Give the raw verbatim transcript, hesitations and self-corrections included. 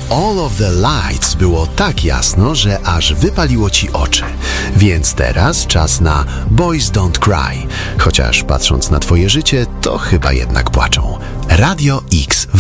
All of the Lights było tak jasno, że aż wypaliło ci oczy. Więc teraz czas na Boys Don't Cry. Chociaż patrząc na twoje życie, to chyba jednak płaczą. Radio X